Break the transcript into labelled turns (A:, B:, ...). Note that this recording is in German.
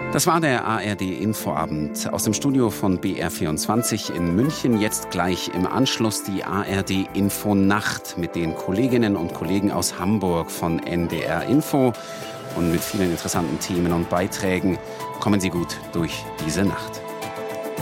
A: Das war der ARD-Infoabend aus dem Studio von BR24 in München. Jetzt gleich im Anschluss die ARD-Info-Nacht mit den Kolleginnen und Kollegen aus Hamburg von NDR Info. Und mit vielen interessanten Themen und Beiträgen kommen Sie gut durch diese Nacht.